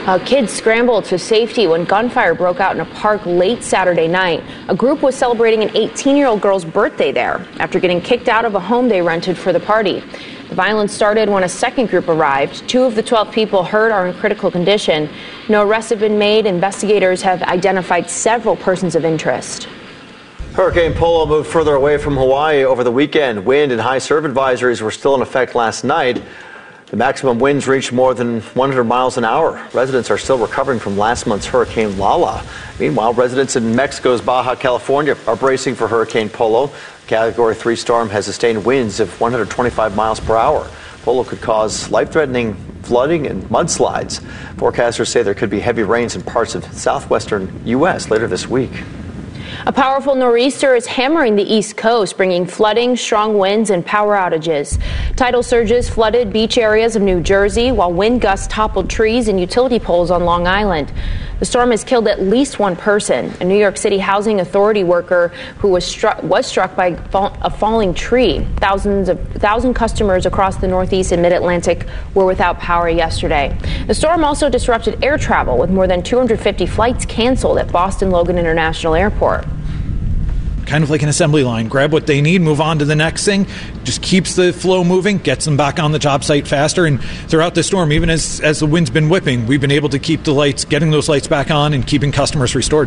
Kids scrambled to safety when gunfire broke out in a park late Saturday night. A group was celebrating an 18-year-old girl's birthday there after getting kicked out of a home they rented for the party. The violence started when a second group arrived. 2 of the 12 people hurt are in critical condition. No arrests have been made. Investigators have identified several persons of interest. Hurricane Polo moved further away from Hawaii over the weekend. Wind and high surf advisories were still in effect last night. The maximum winds reached more than 100 miles an hour. Residents are still recovering from last month's Hurricane Lala. Meanwhile, residents in Mexico's Baja California are bracing for Hurricane Polo. Category 3 storm has sustained winds of 125 miles per hour. Polo could cause life-threatening flooding and mudslides. Forecasters say there could be heavy rains in parts of southwestern U.S. later this week. A powerful nor'easter is hammering the East Coast, bringing flooding, strong winds, and power outages. Tidal surges flooded beach areas of New Jersey, while wind gusts toppled trees and utility poles on Long Island. The storm has killed at least one person, a New York City Housing Authority worker who was struck by a falling tree. Thousand customers across the Northeast and Mid-Atlantic were without power yesterday. The storm also disrupted air travel, with more than 250 flights canceled at Boston Logan International Airport. Kind of like an assembly line. Grab what they need, move on to the next thing. Just keeps the flow moving, gets them back on the job site faster. And throughout the storm, even as the wind's been whipping, we've been able to keep the lights, getting those lights back on and keeping customers restored.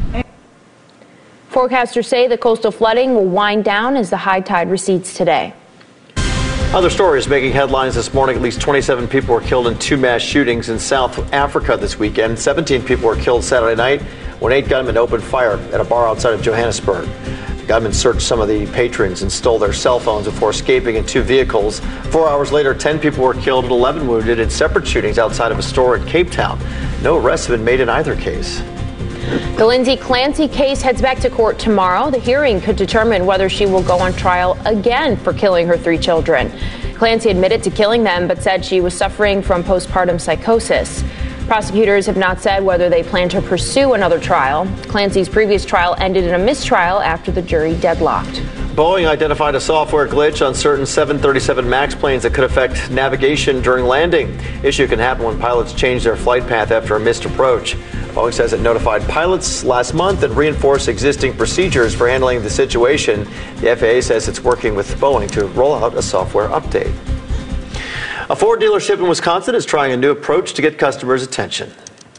Forecasters say the coastal flooding will wind down as the high tide recedes today. Other stories making headlines this morning. At least 27 people were killed in 2 mass shootings in South Africa this weekend. 17 people were killed Saturday night when 8 gunmen opened fire at a bar outside of Johannesburg. The gunmen searched some of the patrons and stole their cell phones before escaping in 2 vehicles. 4 hours later, 10 people were killed and 11 wounded in separate shootings outside of a store in Cape Town. No arrests have been made in either case. The Lindsay Clancy case heads back to court tomorrow. The hearing could determine whether she will go on trial again for killing her 3 children. Clancy admitted to killing them, but said she was suffering from postpartum psychosis. Prosecutors have not said whether they plan to pursue another trial. Clancy's previous trial ended in a mistrial after the jury deadlocked. Boeing identified a software glitch on certain 737 MAX planes that could affect navigation during landing. Issue can happen when pilots change their flight path after a missed approach. Boeing says it notified pilots last month and reinforced existing procedures for handling the situation. The FAA says it's working with Boeing to roll out a software update. A Ford dealership in Wisconsin is trying a new approach to get customers' attention.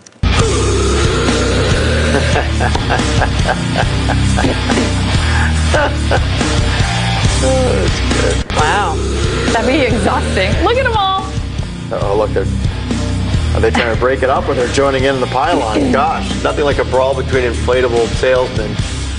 That's good. Wow. That'd be exhausting. Look at them all. Oh, look. Are they trying to break it up or they're joining in the pylon? Gosh, nothing like a brawl between inflatable salesmen.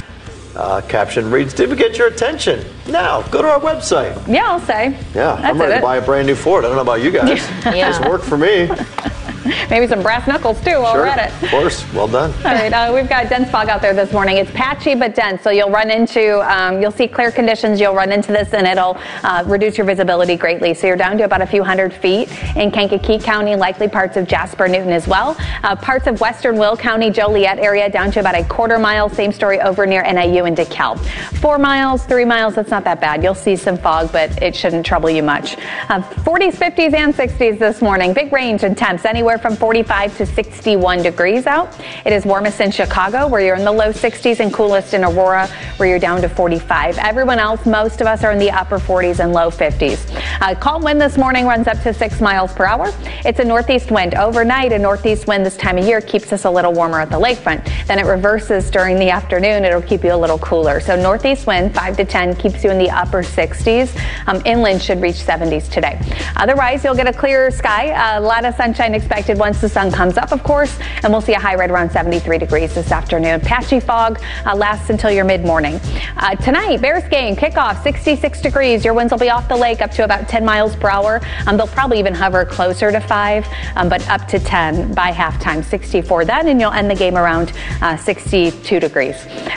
Caption reads, did we get your attention? Now, go to our website. Yeah, I'll say. Yeah, I'm ready to buy a brand new Ford. I don't know about you guys. Yeah. It's worked for me. Maybe some brass knuckles, too, while we're at it. Of course. Well done. All right. We've got dense fog out there this morning. It's patchy but dense, so you'll run into, you'll see clear conditions. You'll run into this, and it'll reduce your visibility greatly. So you're down to about a few hundred feet in Kankakee County, likely parts of Jasper, Newton as well. Parts of western Will County, Joliet area, down to about a quarter mile. Same story over near NIU and DeKalb. 4 miles, 3 miles, that's not that bad. You'll see some fog, but it shouldn't trouble you much. 40s, 50s, and 60s this morning. Big range in temps, anywhere from 45 to 61 degrees out. It is warmest in Chicago, where you're in the low 60s, and coolest in Aurora, where you're down to 45. Everyone else, most of us are in the upper 40s and low 50s. Calm wind this morning runs up to 6 miles per hour. It's a northeast wind. Overnight, a northeast wind this time of year keeps us a little warmer at the lakefront. Then it reverses during the afternoon. It'll keep you a little cooler. So northeast wind, 5 to 10, keeps you in the upper 60s. Inland should reach 70s today. Otherwise, you'll get a clearer sky. A lot of sunshine expected once the sun comes up, of course, and we'll see a high right around 73 degrees this afternoon. Patchy fog lasts until your mid-morning. Tonight, Bears game, kickoff, 66 degrees. Your winds will be off the lake up to about 10 miles per hour. They'll probably even hover closer to 5, but up to 10 by halftime, 64 then, and you'll end the game around 62 degrees.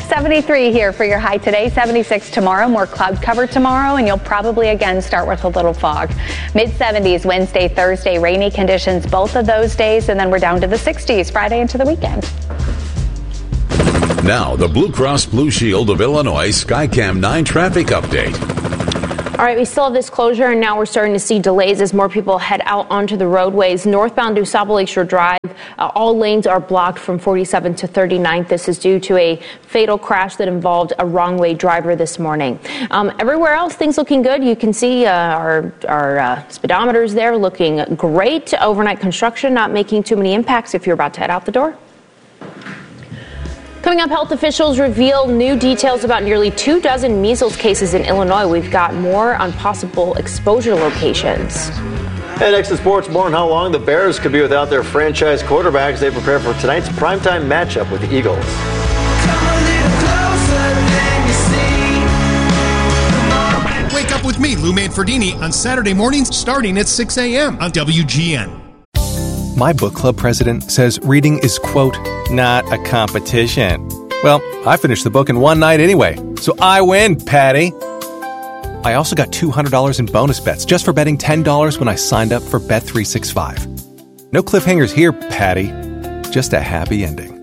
73 here for your high today, 76 tomorrow, more cloud cover tomorrow, and you'll probably again start with a little fog. Mid-70s Wednesday, Thursday, rainy conditions both of those days, and then we're down to the 60s Friday into the weekend. Now, the Blue Cross Blue Shield of Illinois Skycam 9 traffic update. All right, we still have this closure, and now we're starting to see delays as more people head out onto the roadways. Northbound DuSable Lakeshore Drive, all lanes are blocked from 47th to 39th. This is due to a fatal crash that involved a wrong-way driver this morning. Everywhere else, things looking good. You can see our speedometers there looking great. Overnight construction not making too many impacts if you're about to head out the door. Coming up, health officials reveal new details about nearly 24 measles cases in Illinois. We've got more on possible exposure locations. And next in sports, more on how long the Bears could be without their franchise quarterback as they prepare for tonight's primetime matchup with the Eagles. Wake up with me, Lou Manfredini, on Saturday mornings starting at 6 a.m. on WGN. My book club president says reading is, quote, not a competition. Well, I finished the book in one night anyway, so I win, Patty. I also got $200 in bonus bets just for betting $10 when I signed up for Bet365. No cliffhangers here, Patty. Just a happy ending.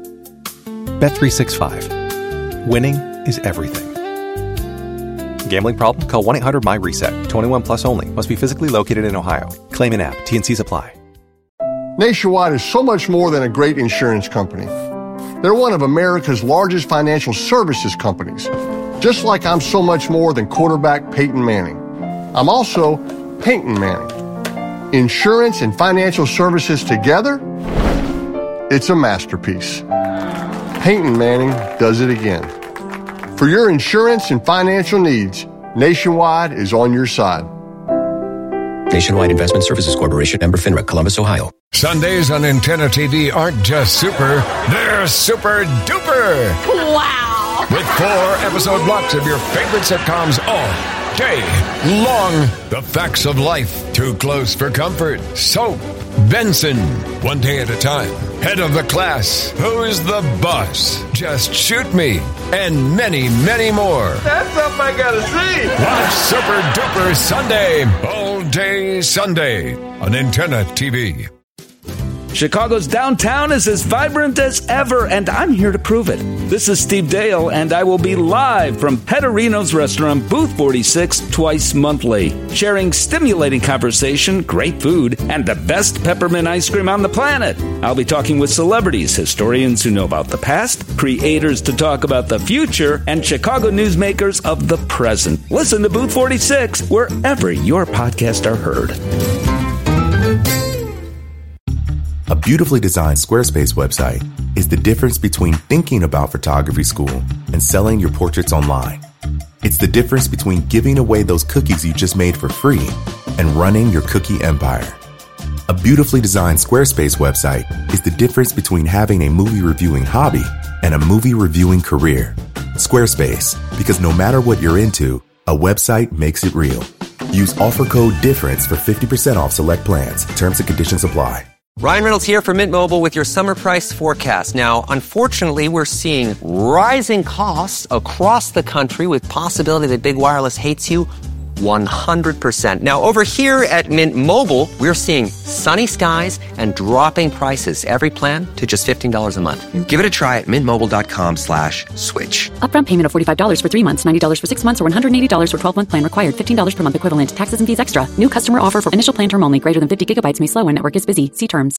Bet365. Winning is everything. Gambling problem? Call 1-800-MY-RESET. 21 plus only. Must be physically located in Ohio. Claim in app. T&Cs apply. Nationwide is so much more than a great insurance company. They're one of America's largest financial services companies, just like I'm so much more than quarterback Peyton Manning. I'm also Peyton Manning. Insurance and financial services together, it's a masterpiece. Peyton Manning does it again. For your insurance and financial needs, Nationwide is on your side. Nationwide Investment Services Corporation, member FINRA, Columbus, Ohio. Sundays on Antenna TV aren't just super, they're super duper. Wow. With 4-episode blocks of your favorite sitcoms all day long. The facts of life, too close for comfort. Soap, Benson, one day at a time. Head of the class, who's the boss? Just shoot me. And many, many more. That's something I gotta see. Watch Super Duper Sunday, all day Sunday on Antenna TV. Chicago's downtown is as vibrant as ever, and I'm here to prove it. This is Steve Dale, and I will be live from Petterino's restaurant, Booth 46, twice monthly, sharing stimulating conversation, great food, and the best peppermint ice cream on the planet. I'll be talking with celebrities, historians who know about the past, creators to talk about the future, and Chicago newsmakers of the present. Listen to Booth 46 wherever your podcasts are heard. A beautifully designed Squarespace website is the difference between thinking about photography school and selling your portraits online. It's the difference between giving away those cookies you just made for free and running your cookie empire. A beautifully designed Squarespace website is the difference between having a movie reviewing hobby and a movie reviewing career. Squarespace, because no matter what you're into, a website makes it real. Use offer code DIFFERENCE for 50% off select plans. Terms and conditions apply. Ryan Reynolds here from Mint Mobile with your summer price forecast. Now, unfortunately, we're seeing rising costs across the country with possibility that big wireless hates you 100%. Now, over here at Mint Mobile, we're seeing sunny skies and dropping prices. Every plan to just $15 a month. Give it a try at mintmobile.com/switch. Upfront payment of $45 for 3 months, $90 for 6 months, or $180 for 12-month plan required. $15 per month equivalent. Taxes and fees extra. New customer offer for initial plan term only. Greater than 50 gigabytes may slow when network is busy. See terms.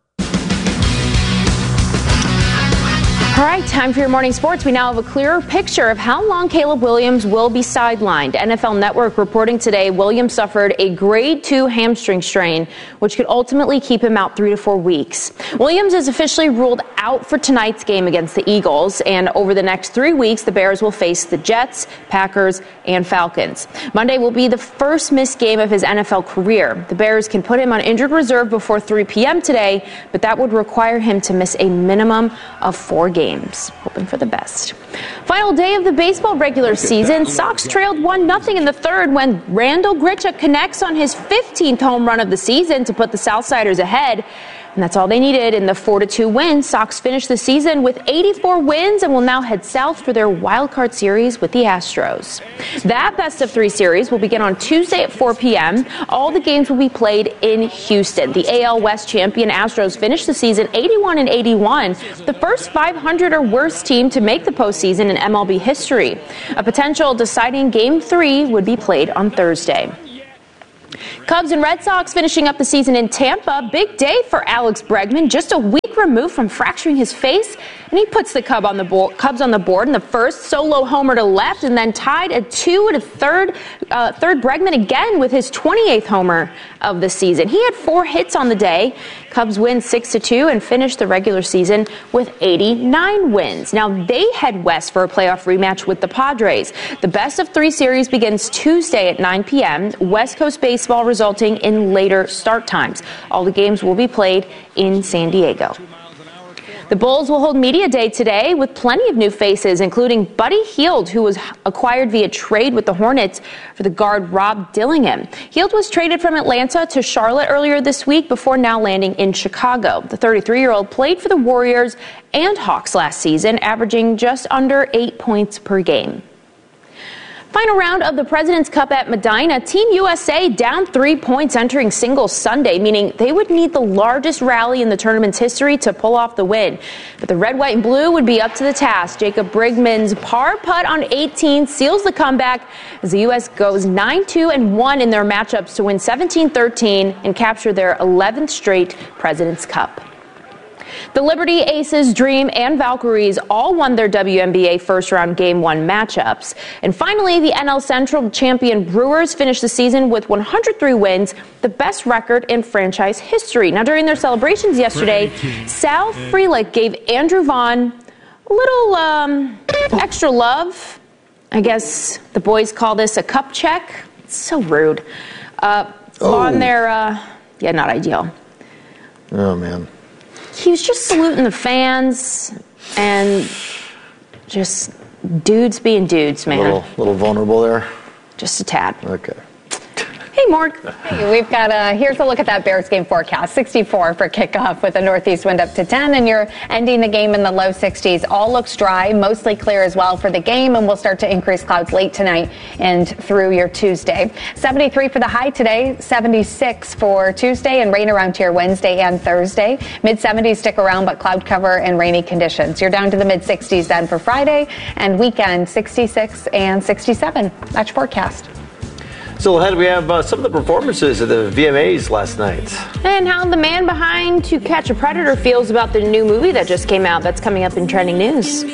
All right, time for your morning sports. We now have a clearer picture of how long Caleb Williams will be sidelined. NFL Network reporting today Williams suffered a grade 2 hamstring strain, which could ultimately keep him out 3 to 4 weeks. Williams is officially ruled out for tonight's game against the Eagles, and over the next 3 weeks, the Bears will face the Jets, Packers, and Falcons. Monday will be the first missed game of his NFL career. The Bears can put him on injured reserve before 3 p.m. today, but that would require him to miss a minimum of 4 games. Hoping for the best. Final day of the baseball regular season. Sox trailed 1-0 in the third when Randall Grichuk connects on his 15th home run of the season to put the Southsiders ahead. And that's all they needed in the 4-2 win. Sox finished the season with 84 wins and will now head south for their wildcard series with the Astros. That best-of-3 series will begin on Tuesday at 4 p.m. All the games will be played in Houston. The AL West champion Astros finished the season 81-81, the first 500 or worse team to make the postseason in MLB history. A potential deciding Game 3 would be played on Thursday. Cubs and Red Sox finishing up the season in Tampa. Big day for Alex Bregman, just a week removed from fracturing his face, and he puts the Cubs on the board in the first, solo homer to left, and then tied at 2 to third Bregman again with his 28th homer of the season. He had 4 hits on the day. Cubs win 6-2 and finish the regular season with 89 wins. Now they head west for a playoff rematch with the Padres. The best-of-3 series begins Tuesday at 9 p.m. West Coast baseball resulting in later start times. All the games will be played in San Diego. The Bulls will hold Media Day today with plenty of new faces, including Buddy Hield, who was acquired via trade with the Hornets for the guard Rob Dillingham. Hield was traded from Atlanta to Charlotte earlier this week before now landing in Chicago. The 33-year-old played for the Warriors and Hawks last season, averaging just under 8 points per game. Final round of the President's Cup at Medina. Team USA down 3 points entering singles Sunday, meaning they would need the largest rally in the tournament's history to pull off the win. But the red, white, and blue would be up to the task. Jacob Brigman's par putt on 18 seals the comeback as the U.S. goes 9-2-1 in their matchups to win 17-13 and capture their 11th straight President's Cup. The Liberty Aces, Dream, and Valkyries all won their WNBA first-round Game 1 matchups. And finally, the NL Central champion Brewers finished the season with 103 wins, the best record in franchise history. Now, during their celebrations yesterday, Sal Frelick gave Andrew Vaughn a little extra love. I guess the boys call this a cup check. It's so rude. On their, not ideal. Oh, man. He was just saluting the fans and just dudes being dudes, man. A little vulnerable there? Just a tad. Okay. Hey, Morg. Hey, we've got here's a look at that Bears game forecast. 64 for kickoff with a northeast wind up to 10, and you're ending the game in the low 60s. All looks dry, mostly clear as well for the game, and we'll start to increase clouds late tonight and through your Tuesday. 73 for the high today, 76 for Tuesday, and rain around here Wednesday and Thursday. Mid-70s stick around, but cloud cover and rainy conditions. You're down to the mid-60s then for Friday, and weekend 66 and 67. That's your forecast. Still ahead, we have some of the performances of the VMAs last night. And how the man behind To Catch a Predator feels about the new movie that just came out. That's coming up in Trending News.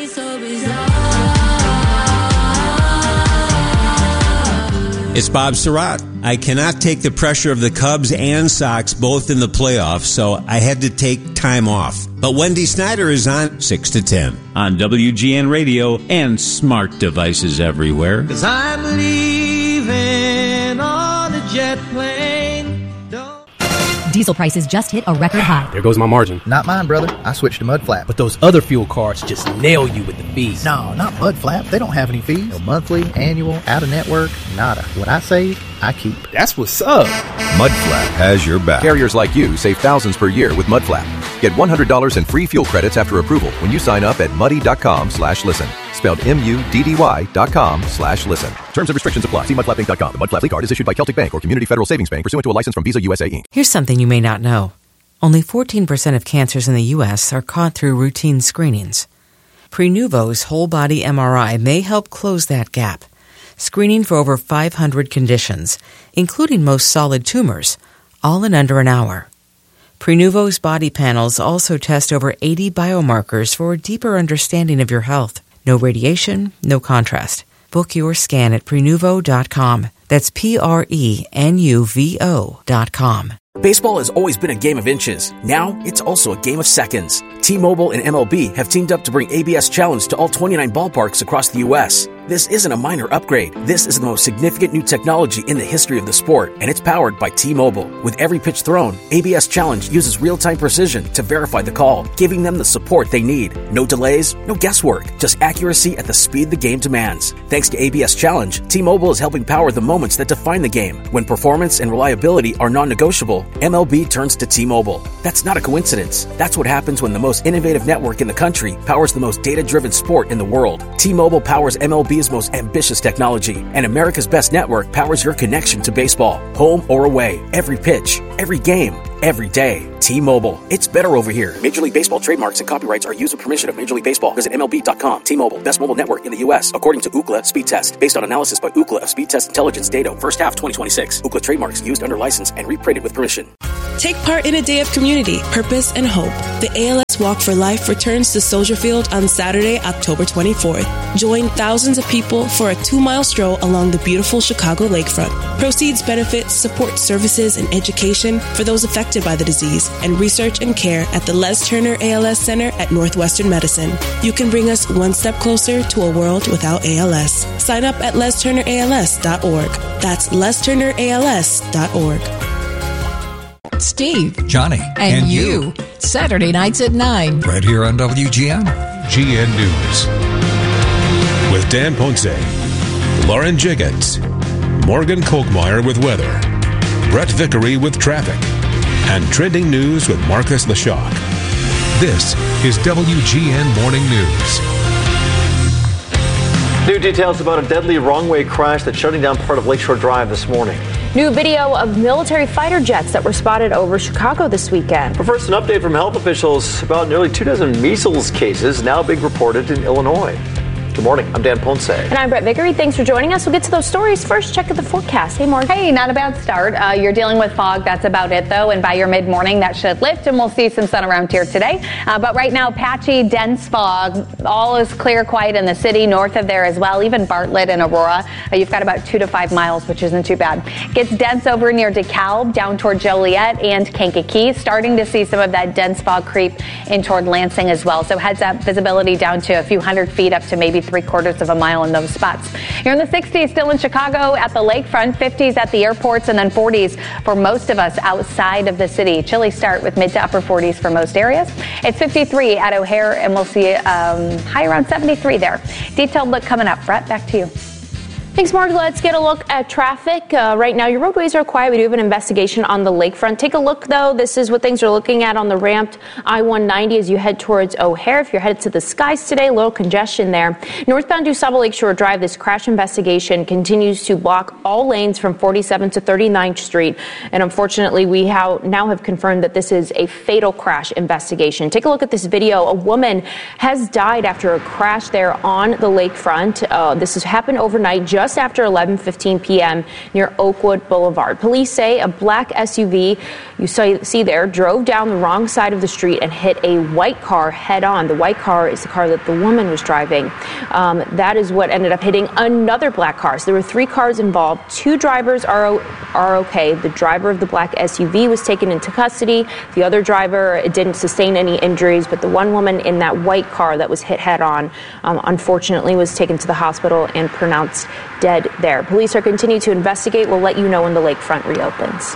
It's Bob Surratt. I cannot take the pressure of the Cubs and Sox both in the playoffs, so I had to take time off. But Wendy Snyder is on 6 to 10. On WGN Radio and smart devices everywhere. 'Cause I'm leaving on a jet plane. Diesel prices just hit a record high. There goes my margin. Not mine, brother. I switched to Mudflap. But those other fuel cards just nail you with the fees. No, not Mudflap. They don't have any fees. No monthly, annual, out-of-network, nada. What I save, I keep. That's what's up. Mudflap has your back. Carriers like you save thousands per year with Mudflap. Get $100 in free fuel credits after approval when you sign up at muddy.com/listen. Spelled MUDDY.com/listen. Terms and restrictions apply. See mudflapinc.com. The Mudflap card is issued by Celtic Bank or Community Federal Savings Bank pursuant to a license from Visa USA Inc. Here's something you may not know. Only 14% of cancers in the U.S. are caught through routine screenings. Prenuvo's whole-body MRI may help close that gap, screening for over 500 conditions, including most solid tumors, all in under an hour. Prenuvo's body panels also test over 80 biomarkers for a deeper understanding of your health. No radiation, no contrast. Book your scan at Prenuvo.com. That's Prenuvo.com. Baseball has always been a game of inches. Now, it's also a game of seconds. T-Mobile and MLB have teamed up to bring ABS Challenge to all 29 ballparks across the U.S. This isn't a minor upgrade. This is the most significant new technology in the history of the sport, and it's powered by T-Mobile. With every pitch thrown, ABS Challenge uses real-time precision to verify the call, giving them the support they need. No delays, no guesswork, just accuracy at the speed the game demands. Thanks to ABS Challenge, T-Mobile is helping power the moments that define the game. When performance and reliability are non-negotiable, MLB turns to T-Mobile. That's not a coincidence. That's what happens when the most innovative network in the country powers the most data-driven sport in the world. T-Mobile powers MLB's most ambitious technology, and America's best network powers your connection to baseball, home or away, every pitch, every game, every day. T-Mobile. It's better over here. Major League Baseball trademarks and copyrights are used with permission of Major League Baseball. Visit MLB.com. T-Mobile. Best mobile network in the U.S. according to Ookla Speed Test. Based on analysis by Ookla of Speed Test Intelligence data. First half 2026. Ookla trademarks used under license and reprinted with permission. Take part in a day of community, purpose, and hope. The ALS Walk for Life returns to Soldier Field on Saturday, October 24th. Join thousands of people for a 2-mile stroll along the beautiful Chicago lakefront. Proceeds benefit support services and education for those affected by the disease and research and care at the Les Turner ALS Center at Northwestern Medicine. You can bring us one step closer to a world without ALS. Sign up at lesturnерals.org. That's lesturnерals.org. Steve. Johnny. And you. Saturday nights at 9. Right here on WGN. GN News. With Dan Ponce, Lauren Jiggins, Morgan Kolkmeyer with weather, Brett Vickery with traffic, and trending news with Marcus Leshock. This is WGN Morning News. New details about a deadly wrong-way crash that's shutting down part of Lakeshore Drive this morning. New video of military fighter jets that were spotted over Chicago this weekend. But first, an update from health officials about nearly 24 measles cases now being reported in Illinois. Good morning. I'm Dan Ponce. And I'm Brett Vickery. Thanks for joining us. We'll get to those stories first. Check out the forecast. Hey, Morgan. Hey, not a bad start. You're dealing with fog. That's about it, though. And by your mid-morning, that should lift, and we'll see some sun around here today. But right now, patchy, dense fog. All is clear, quiet in the city, north of there as well. Even Bartlett and Aurora. You've got about 2 to 5 miles, which isn't too bad. Gets dense over near DeKalb, down toward Joliet and Kankakee. Starting to see some of that dense fog creep in toward Lansing as well. So heads up, visibility down to a few hundred feet, up to maybe 3/4 of a mile in those spots. You're in the 60s still in Chicago at the lakefront, 50s at the airports, and then 40s for most of us outside of the city. Chilly start with mid to upper 40s for most areas. It's 53 at O'Hare, and we'll see high around 73 there. Detailed look coming up. Brett, back to you. Thanks, Mark. Let's get a look at traffic. Right now, your roadways are quiet. We do have an investigation on the lakefront. Take a look, though. This is what things are looking at on the ramped I-190 as you head towards O'Hare. If you're headed to the skies today, a little congestion there. Northbound DuSable Lakeshore Drive, this crash investigation continues to block all lanes from 47th to 39th Street. And unfortunately, we now have confirmed that this is a fatal crash investigation. Take a look at this video. A woman has died after a crash there on the lakefront. This has happened overnight, just after 11:15 p.m. near Oakwood Boulevard. Police say a black SUV you see there drove down the wrong side of the street and hit a white car head on. The white car is the car that the woman was driving. That is what ended up hitting another black car. So there were 3 cars involved. 2 drivers are okay. The driver of the black SUV was taken into custody. The other driver didn't sustain any injuries, but the one woman in that white car that was hit head on, unfortunately, was taken to the hospital and pronounced dead there. Police are continuing to investigate. We'll let you know when the lakefront reopens.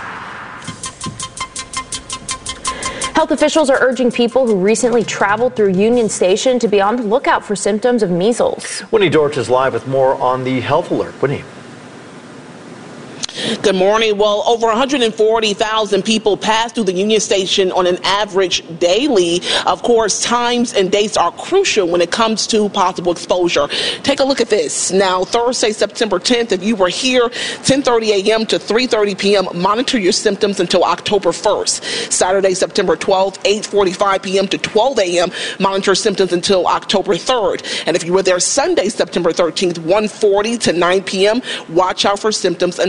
Health officials are urging people who recently traveled through Union Station to be on the lookout for symptoms of measles. Winnie Dorch is live with more on the health alert. Winnie. Good morning. Well, over 140,000 people pass through the Union Station on an average daily. Of course, times and dates are crucial when it comes to possible exposure. Take a look at this. Now, Thursday, September 10th, if you were here 10:30 a.m. to 3:30 p.m., monitor your symptoms until October 1st. Saturday, September 12th, 8:45 p.m. to 12 a.m., monitor symptoms until October 3rd. And if you were there Sunday, September 13th, 1:40 to 9 p.m., watch out for symptoms until October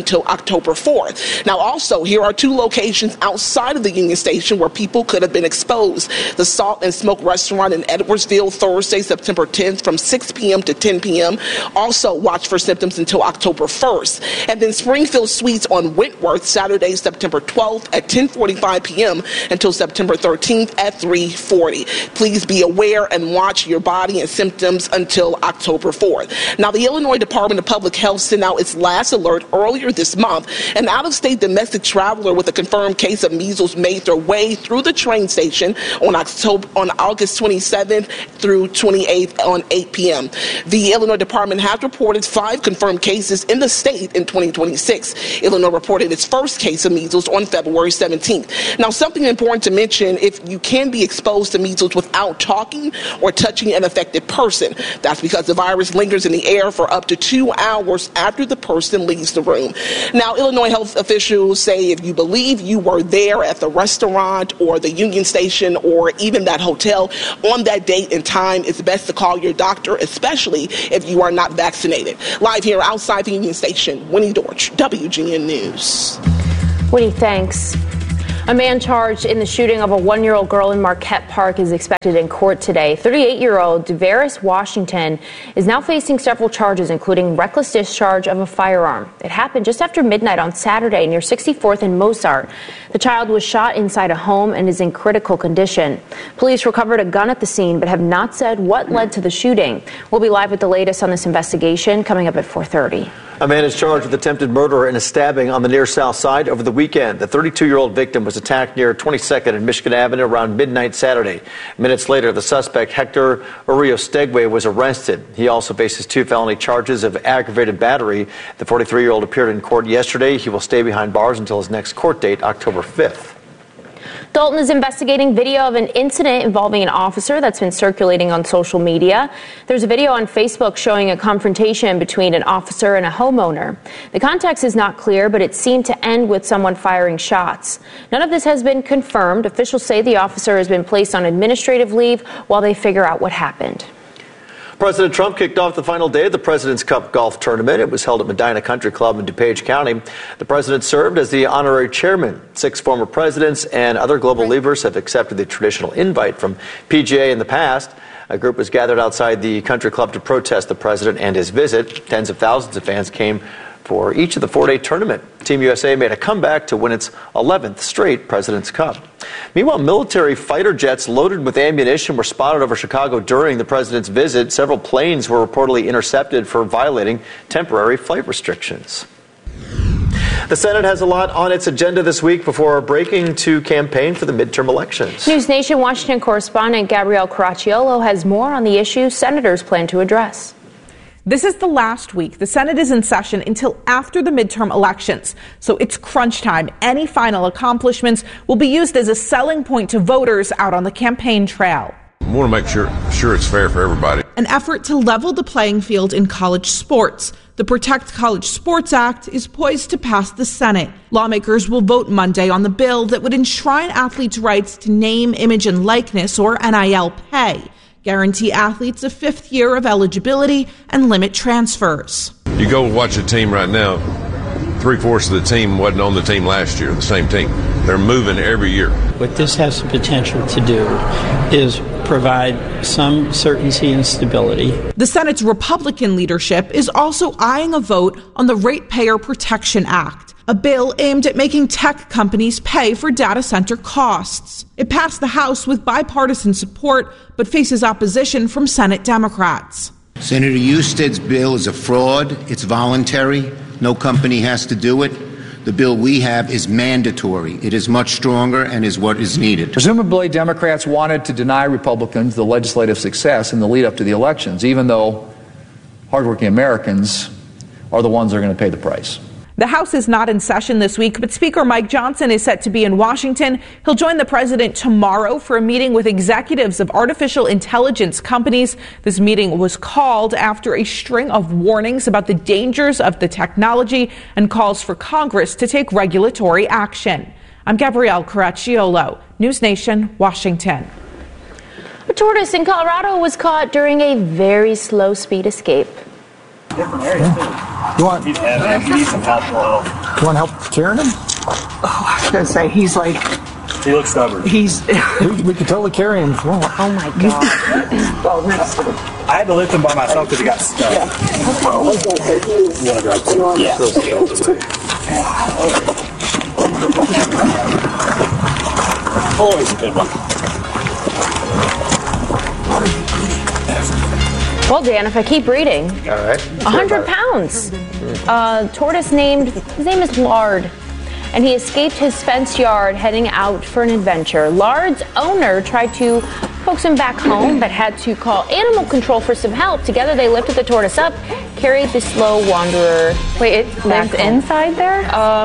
October 4th. Now, also, here are 2 locations outside of the Union Station where people could have been exposed. The Salt and Smoke restaurant in Edwardsville, Thursday, September 10th from 6 p.m. to 10 p.m. Also, watch for symptoms until October 1st. And then Springfield Suites on Wentworth, Saturday, September 12th at 10:45 p.m. until September 13th at 3:40. Please be aware and watch your body and symptoms until October 4th. Now, the Illinois Department of Public Health sent out its last alert earlier this month. An out-of-state domestic traveler with a confirmed case of measles made their way through the train station on August 27th through 28th on 8 p.m. The Illinois Department has reported 5 confirmed cases in the state in 2026. Illinois reported its first case of measles on February 17th. Now, something important to mention, if you can be exposed to measles without talking or touching an affected person, that's because the virus lingers in the air for up to 2 hours after the person leaves the room. Now, Illinois health officials say if you believe you were there at the restaurant or the Union Station or even that hotel on that date and time, it's best to call your doctor, especially if you are not vaccinated. Live here outside the Union Station, Winnie Dorch, WGN News. Winnie, thanks. A man charged in the shooting of a 1-year-old girl in Marquette Park is expected in court today. 38-year-old DeVaris Washington is now facing several charges, including reckless discharge of a firearm. It happened just after midnight on Saturday near 64th and Mozart. The child was shot inside a home and is in critical condition. Police recovered a gun at the scene but have not said what led to the shooting. We'll be live with the latest on this investigation coming up at 4:30. A man is charged with attempted murder and a stabbing on the near south side over the weekend. The 32-year-old victim was attacked near 22nd and Michigan Avenue around midnight Saturday. Minutes later, the suspect, Hector Uriostegui, was arrested. He also faces 2 felony charges of aggravated battery. The 43-year-old appeared in court yesterday. He will stay behind bars until his next court date, October 5th. Dalton is investigating video of an incident involving an officer that's been circulating on social media. There's a video on Facebook showing a confrontation between an officer and a homeowner. The context is not clear, but it seemed to end with someone firing shots. None of this has been confirmed. Officials say the officer has been placed on administrative leave while they figure out what happened. President Trump kicked off the final day of the President's Cup golf tournament. It was held at Medina Country Club in DuPage County. The president served as the honorary chairman. 6 former presidents and other global leaders have accepted the traditional invite from PGA in the past. A group was gathered outside the country club to protest the president and his visit. Tens of thousands of fans came for each of the 4-day tournament. Team USA made a comeback to win its 11th straight President's Cup. Meanwhile, military fighter jets loaded with ammunition were spotted over Chicago during the president's visit. Several planes were reportedly intercepted for violating temporary flight restrictions. The Senate has a lot on its agenda this week before breaking to campaign for the midterm elections. News Nation Washington correspondent Gabrielle Caracciolo has more on the issues senators plan to address. This is the last week. The Senate is in session until after the midterm elections, so it's crunch time. Any final accomplishments will be used as a selling point to voters out on the campaign trail. We want to make sure it's fair for everybody. An effort to level the playing field in college sports. The Protect College Sports Act is poised to pass the Senate. Lawmakers will vote Monday on the bill that would enshrine athletes' rights to name, image, and likeness, or NIL pay, guarantee athletes a 5th year of eligibility, and limit transfers. You go watch a team right now, 3/4 of the team wasn't on the team last year, the same team. They're moving every year. What this has the potential to do is provide some certainty and stability. The Senate's Republican leadership is also eyeing a vote on the Ratepayer Protection Act, a bill aimed at making tech companies pay for data center costs. It passed the House with bipartisan support, but faces opposition from Senate Democrats. Senator Husted's bill is a fraud. It's voluntary. No company has to do it. The bill we have is mandatory. It is much stronger and is what is needed. Presumably, Democrats wanted to deny Republicans the legislative success in the lead up to the elections, even though hardworking Americans are the ones that are going to pay the price. The House is not in session this week, but Speaker Mike Johnson is set to be in Washington. He'll join the president tomorrow for a meeting with executives of artificial intelligence companies. This meeting was called after a string of warnings about the dangers of the technology and calls for Congress to take regulatory action. I'm Gabrielle Caracciolo, News Nation, Washington. A tortoise in Colorado was caught during a very slow speed escape. Different areas, too. You want? He's heavy. He needs some help. You want help carrying him? Oh, I was gonna say he's like. He looks stubborn. we could totally carry him if you want. Oh my god. I had to lift him by myself because he got stuck. Yeah. You want to drive? Yeah. Always a good one. Well, Dan, if I keep reading, all right, 100 pounds. Tortoise his name is Lard, and he escaped his fenced yard heading out for an adventure. Lard's owner tried to coax him back home, but had to call animal control for some help. Together, they lifted the tortoise up, carried the slow wanderer. Wait, it lives inside there?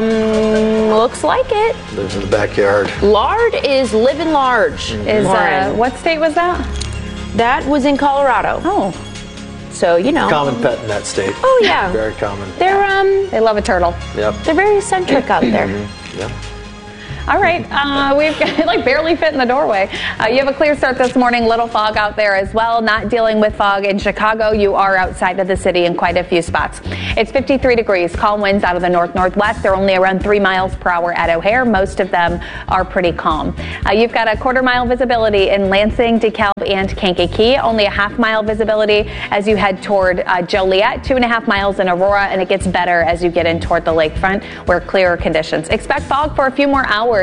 Looks like it. Lives in the backyard. Lard is living large. What state was that? That was in Colorado. Oh. So, you know. Common pet in that state. Oh, yeah. Very common. They love a turtle. Yep. They're very eccentric out there. Yep. All right, we've like barely fit in the doorway. You have a clear start this morning. Little fog out there as well. Not dealing with fog in Chicago. You are outside of the city in quite a few spots. It's 53 degrees. Calm winds out of the north-northwest. They're only around 3 miles per hour at O'Hare. Most of them are pretty calm. You've got a quarter-mile visibility in Lansing, DeKalb, and Kankakee. Only a half-mile visibility as you head toward Joliet. 2.5 miles in Aurora, and it gets better as you get in toward the lakefront where clearer conditions. Expect fog for a few more hours.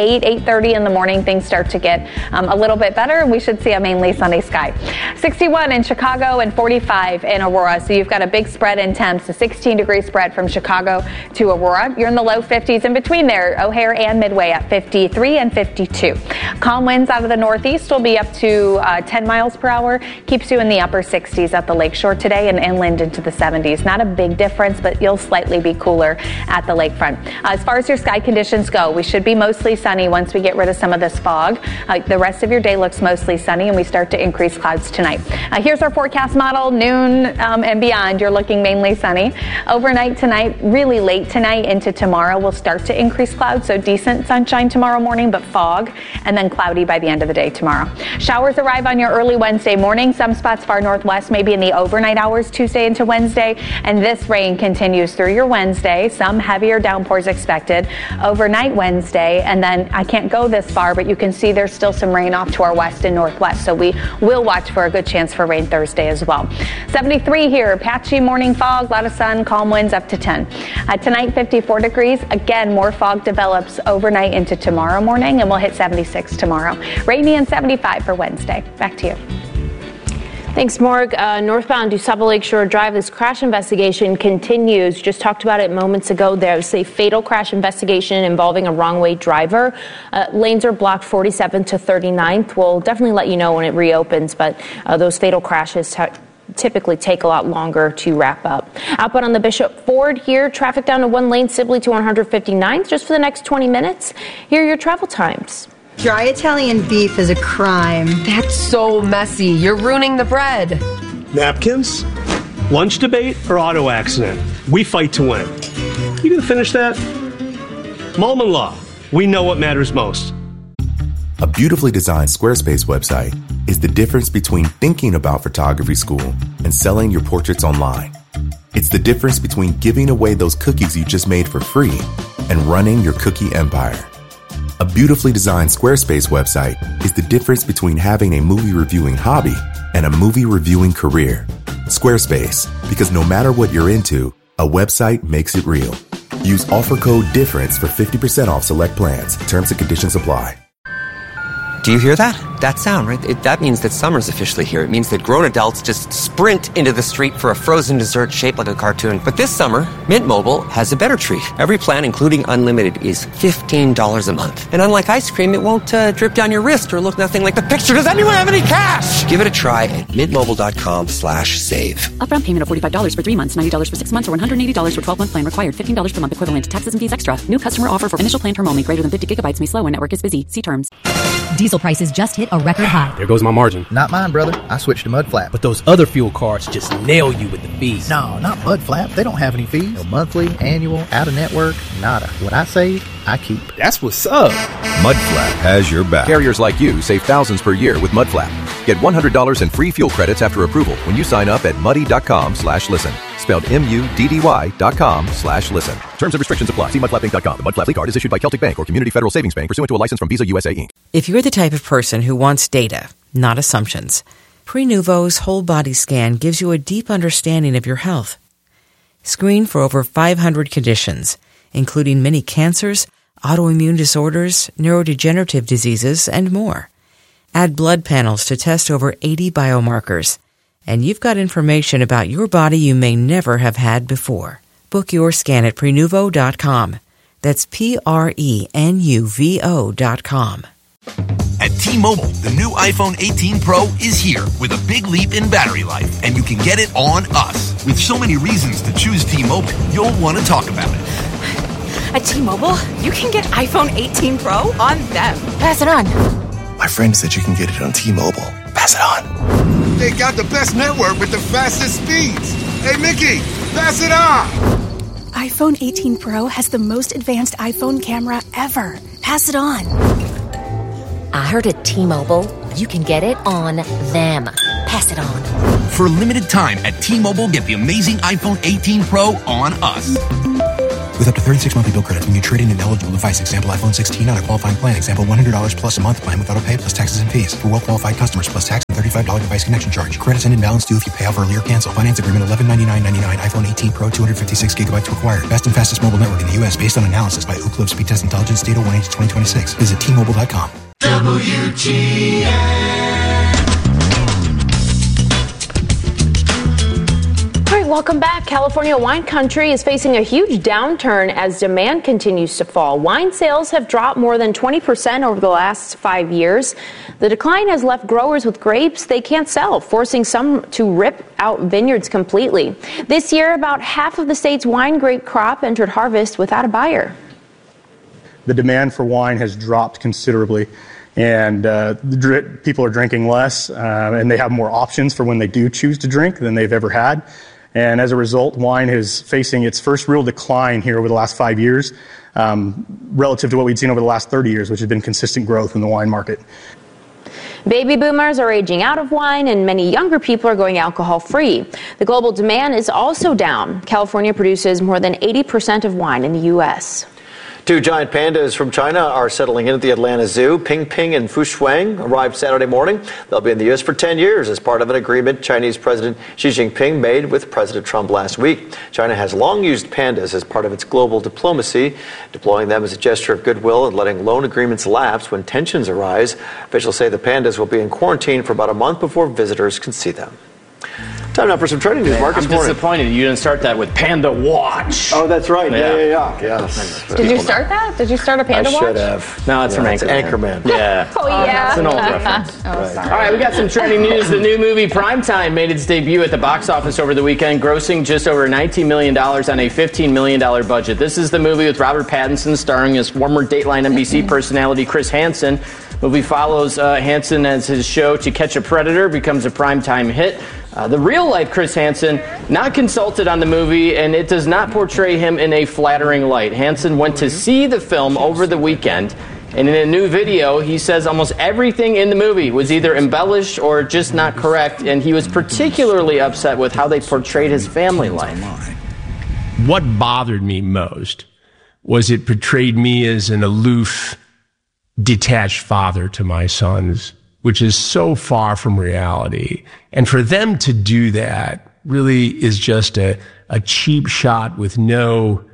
8:30 in the morning, things start to get a little bit better, and we should see a mainly sunny sky. 61 in Chicago and 45 in Aurora. So you've got a big spread in temps, a 16-degree spread from Chicago to Aurora. You're in the low 50s in between there, O'Hare and Midway at 53 and 52. Calm winds out of the northeast will be up to 10 miles per hour. Keeps you in the upper 60s at the lakeshore today and inland into the 70s. Not a big difference, but you'll slightly be cooler at the lakefront. As far as your sky conditions go, we should be mostly sunny once we get rid of some of this fog. The rest of your day looks mostly sunny, and we start to increase clouds tonight. Here's our forecast model. Noon and beyond, you're looking mainly sunny. Overnight tonight, really late tonight into tomorrow, we'll start to increase clouds, so decent sunshine tomorrow morning, but fog, and then cloudy by the end of the day tomorrow. Showers arrive on your early Wednesday morning. Some spots far northwest, maybe in the overnight hours Tuesday into Wednesday, and this rain continues through your Wednesday. Some heavier downpours expected overnight Wednesday. And then I can't go this far, but you can see there's still some rain off to our west and northwest. So we will watch for a good chance for rain Thursday as well. 73 here, patchy morning fog, a lot of sun, calm winds up to 10. Tonight, 54 degrees. Again, more fog develops overnight into tomorrow morning, and we'll hit 76 tomorrow. Rainy and 75 for Wednesday. Back to you. Thanks, Morg. Northbound DuSable Lakeshore Drive, this crash investigation continues. Just talked about it moments ago. There's a fatal crash investigation involving a wrong-way driver. Lanes are blocked 47 to 39th. We'll definitely let you know when it reopens, but those fatal crashes typically take a lot longer to wrap up. Outbound on the Bishop Ford here, traffic down to 1 lane, Sibley to 159th just for the next 20 minutes. Here are your travel times. Dry Italian beef is a crime. That's so messy. You're ruining the bread. Napkins? Lunch debate or auto accident? We fight to win. You gonna finish that? Malman Law. We know what matters most. A beautifully designed Squarespace website is the difference between thinking about photography school and selling your portraits online. It's the difference between giving away those cookies you just made for free and running your cookie empire. A beautifully designed Squarespace website is the difference between having a movie reviewing hobby and a movie reviewing career. Squarespace, because no matter what you're into, a website makes it real. Use offer code DIFFERENCE for 50% off select plans. Terms and conditions apply. Do you hear that? That sound, right? That means that summer's officially here. It means that grown adults just sprint into the street for a frozen dessert shaped like a cartoon. But this summer, Mint Mobile has a better treat. Every plan, including unlimited, is $15 a month. And unlike ice cream, it won't drip down your wrist or look nothing like the picture. Does anyone have any cash? Give it a try at mintmobile.com/save. Upfront payment of $45 for 3 months, $90 for 6 months, or $180 for 12-month plan required. $15 per month equivalent. Taxes and fees extra. New customer offer for initial plan term only. Greater than 50 gigabytes may slow when network is busy. See terms. Diesel prices just hit a record high. There goes my margin. Not mine, brother. I switched to Mudflap. But those other fuel cards just nail you with the fees. No, not Mudflap. They don't have any fees. No monthly, annual, out-of-network, nada. What I save, I keep. That's what's up. Mudflap has your back. Carriers like you save thousands per year with Mudflap. Get $100 in free fuel credits after approval when you sign up at muddy.com/listen. spelled MUDDY.com/listen. Terms and restrictions apply. See mudflappinc.com. The Mud Flap card is issued by Celtic Bank or Community Federal Savings Bank pursuant to a license from Visa USA Inc. If you're the type of person who wants data, not assumptions, Prenuvo's whole body scan gives you a deep understanding of your health. Screen for over 500 conditions, including many cancers, autoimmune disorders, neurodegenerative diseases, and more. Add blood panels to test over 80 biomarkers. And you've got information about your body you may never have had before. Book your scan at Prenuvo.com. That's Prenuvo.com. At T-Mobile, the new iPhone 18 Pro is here with a big leap in battery life, and you can get it on us. With so many reasons to choose T-Mobile, you'll want to talk about it. At T-Mobile, you can get iPhone 18 Pro on them. Pass it on. My friend said you can get it on T-Mobile. Pass it on. They got the best network with the fastest speeds. Hey, Mickey, pass it on. iPhone 18 Pro has the most advanced iPhone camera ever. Pass it on. I heard at T-Mobile, you can get it on them. Pass it on. For a limited time at T-Mobile, get the amazing iPhone 18 Pro on us. With up to 36 monthly bill credits when you trade in an eligible device. Example, iPhone 16 on a qualifying plan. Example, $100 plus a month plan with auto pay plus taxes and fees. For well-qualified customers plus tax and $35 device connection charge. Credits end in balance due if you pay off early or cancel. Finance agreement $1199.99. iPhone 18 Pro 256 gigabytes required. Best and fastest mobile network in the U.S. based on analysis by Ookla Speed Test Intelligence data 1/2026. Visit T-Mobile.com. WGN. All right, welcome back. California wine country is facing a huge downturn as demand continues to fall. Wine sales have dropped more than 20% over the last 5 years. The decline has left growers with grapes they can't sell, forcing some to rip out vineyards completely. This year, about half of the state's wine grape crop entered harvest without a buyer. The demand for wine has dropped considerably, and people are drinking less, and they have more options for when they do choose to drink than they've ever had. And as a result, wine is facing its first real decline here over the last 5 years, relative to what we'd seen over the last 30 years, which has been consistent growth in the wine market. Baby boomers are aging out of wine, and many younger people are going alcohol-free. The global demand is also down. California produces more than 80% of wine in the U.S. Two giant pandas from China are settling in at the Atlanta Zoo. Ping Ping and Fu Shuang arrived Saturday morning. They'll be in the U.S. for 10 years as part of an agreement Chinese President Xi Jinping made with President Trump last week. China has long used pandas as part of its global diplomacy, deploying them as a gesture of goodwill and letting loan agreements lapse when tensions arise. Officials say the pandas will be in quarantine for about a month before visitors can see them. Time now for some trending news. Marcus, I'm disappointed you didn't start that with Panda Watch. Oh, that's right. Yeah. Yes. Did you start that? Did you start a Panda Watch? I should have. No, it's from Anchorman. Yeah. Oh, yeah. It's an old reference. Sorry. All right, we got some trending news. The new movie Primetime made its debut at the box office over the weekend, grossing just over $19 million on a $15 million budget. This is the movie with Robert Pattinson starring as former Dateline NBC personality Chris Hansen. Movie follows Hansen as his show To Catch a Predator becomes a primetime hit. The real-life Chris Hansen not consulted on the movie, and it does not portray him in a flattering light. Hansen went to see the film over the weekend, and in a new video, he says almost everything in the movie was either embellished or just not correct, and he was particularly upset with how they portrayed his family life. What bothered me most was it portrayed me as an aloof, detached father to my sons, which is so far from reality. And for them to do that really is just a cheap shot with no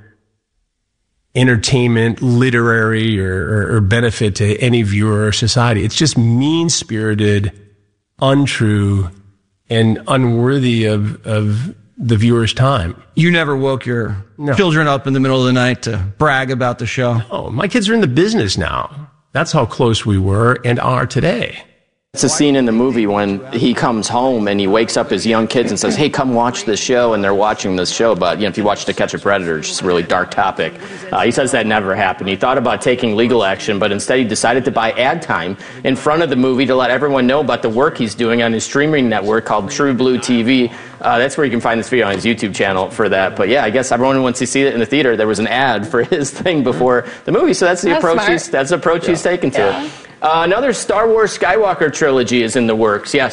entertainment, literary, or benefit to any viewer or society. It's just mean-spirited, untrue, and unworthy of the viewer's time. You never woke your children up in the middle of the night to brag about the show? Oh, my kids are in the business now. That's how close we were and are today. It's a scene in the movie when he comes home and he wakes up his young kids and says, hey, come watch this show, and they're watching this show. But if you watch To Catch a Predator, it's just a really dark topic. He says that never happened. He thought about taking legal action, but instead he decided to buy ad time in front of the movie to let everyone know about the work he's doing on his streaming network called True Blue TV. That's where you can find this video on his YouTube channel for that. But yeah, I guess everyone wants to see it in the theater. There was an ad for his thing before the movie, so that's the approach he's taken to it. Another Star Wars Skywalker trilogy is in the works. Yes,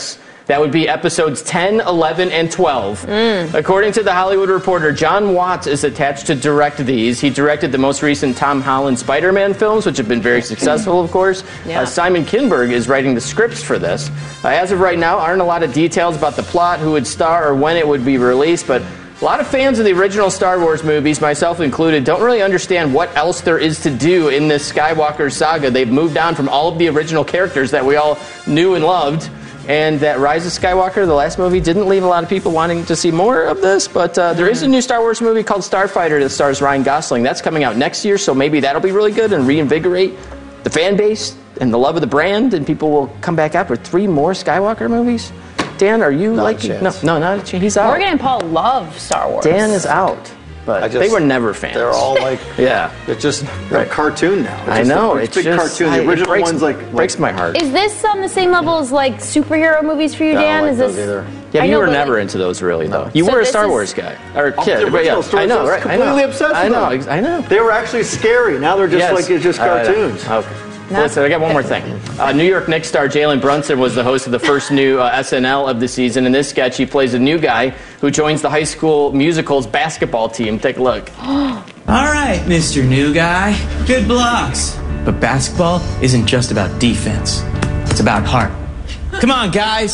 That would be episodes 10, 11, and 12. According to The Hollywood Reporter, John Watts is attached to direct these. He directed the most recent Tom Holland Spider-Man films, which have been very successful, of course. Simon Kinberg is writing the scripts for this. As of right now, aren't a lot of details about the plot, who would star, or when it would be released, but a lot of fans of the original Star Wars movies, myself included, don't really understand what else there is to do in this Skywalker saga. They've moved on from all of the original characters that we all knew and loved. And that Rise of Skywalker, the last movie, didn't leave a lot of people wanting to see more of this. But there is a new Star Wars movie called Starfighter that stars Ryan Gosling. That's coming out next year, so maybe that'll be really good and reinvigorate the fan base and the love of the brand, and people will come back out for 3 more Skywalker movies. Dan, are you not a chance. He's out. Morgan and Paul love Star Wars. Dan is out. But they were never fans. They're all like, it's just a cartoon now. I know. It's big cartoon. The original one's breaks my heart. Is this on the same level as like superhero movies for you, Dan? I don't like is those this? either. Yeah, I you know, were but never into those really, though. You So were a this Star is- Wars guy. Or kid. The But original Star I know, Wars, right? completely obsessed with I know. them. I know. They were actually scary. Now they're just like, it's just cartoons. Okay. Listen, I got one more thing. New York Knicks star Jalen Brunson was the host of the first new SNL of the season. In this sketch, he plays a new guy who joins the high school musical's basketball team. Take a look. All right, Mr. New Guy. Good blocks. But basketball isn't just about defense. It's about heart. Come on, guys.